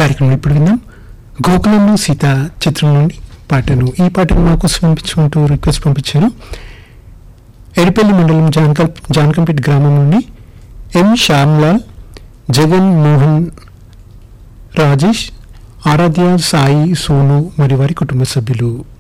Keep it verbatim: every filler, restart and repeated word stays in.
కార్యక్రమం ఇప్పుడు విన్నాం. గోకులంలో సీత చిత్రం నుండి పాటను ఈ పాటను మా కోసం పంపించుకుంటూ రిక్వెస్ట్ పంపించారు. ఎడిపల్లి మండలం జాన్కల్ జాన్కంపేట గ్రామం నుండి ఎం శ్యామ్లాల్, జగన్ మోహన్, రాజేష్, ఆరాధ్య, సాయి, సోను మరియు వారి కుటుంబ సభ్యులు.